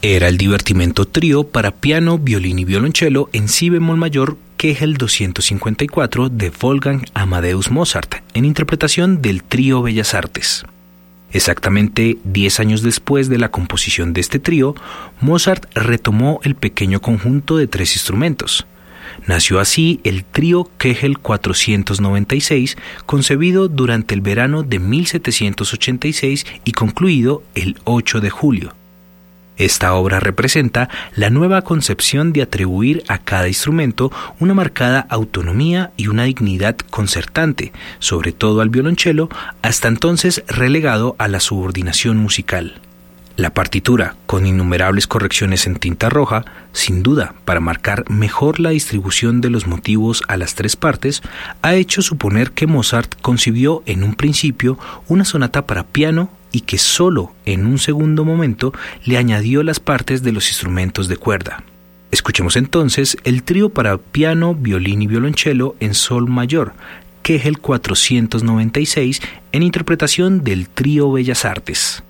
Era el divertimento trío para piano, violín y violonchelo en si bemol mayor Kegel 254 de Wolfgang Amadeus Mozart, en interpretación del Trío Bellas Artes. Exactamente 10 años después de la composición de este trío, Mozart retomó el pequeño conjunto de 3 instrumentos. Nació así el Trío Kegel 496, concebido durante el verano de 1786 y concluido el 8 de julio. Esta obra representa la nueva concepción de atribuir a cada instrumento una marcada autonomía y una dignidad concertante, sobre todo al violonchelo, hasta entonces relegado a la subordinación musical. La partitura, con innumerables correcciones en tinta roja, sin duda para marcar mejor la distribución de los motivos a las 3 partes, ha hecho suponer que Mozart concibió en un principio una sonata para piano y que solo en un segundo momento le añadió las partes de los instrumentos de cuerda. Escuchemos entonces el trío para piano, violín y violonchelo en sol mayor, Kegel 496, en interpretación del Trío Bellas Artes.